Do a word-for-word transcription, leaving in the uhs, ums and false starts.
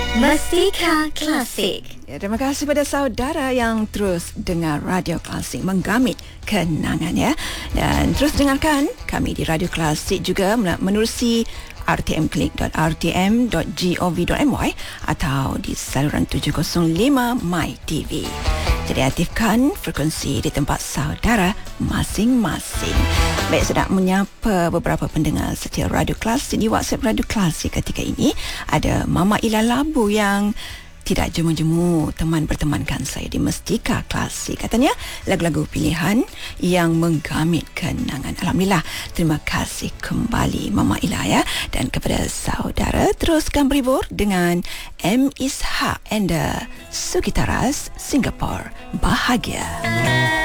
Mustika Klasik. Ya, terima kasih pada saudara yang terus dengar Radio Klasik menggamit kenangan ya. Dan terus dengarkan kami di Radio Klasik juga menerusi r t m klik dot r t m dot gov dot m y atau di saluran tujuh kosong lima My T V. Jadi aktifkan frekuensi di tempat saudara masing-masing. Baik, sedang menyapa beberapa pendengar setia Radio Klasik di WhatsApp Radio Klasik ketika ini. Ada Mama Ila Labu yang tidak jemu-jemu teman bertemankan saya di Mustika Klasik. Katanya lagu-lagu pilihan yang menggamit kenangan. Alhamdulillah, terima kasih kembali Mama Ila ya. Dan kepada saudara, teruskan berhibur dengan M. Ishak and the Sugitaras Singapore. Bahagia.